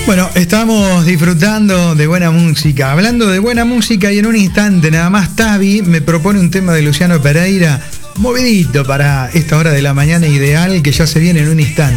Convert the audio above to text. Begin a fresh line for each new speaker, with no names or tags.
Bueno, estamos disfrutando de buena música. Hablando de buena música, y en un instante nada más Tavi me propone un tema de Luciano Pereira, movidito para esta hora de la mañana ideal, que ya se viene en un instante.